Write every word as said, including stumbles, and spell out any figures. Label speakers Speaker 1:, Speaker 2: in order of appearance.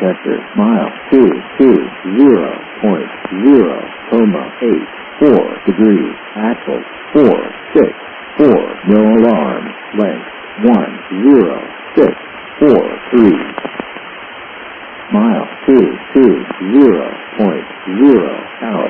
Speaker 1: vector, mile two two zero point zero comma eight four degrees, axle four six four, no alarm, length one zero six four three, mile two two zero point zero, hour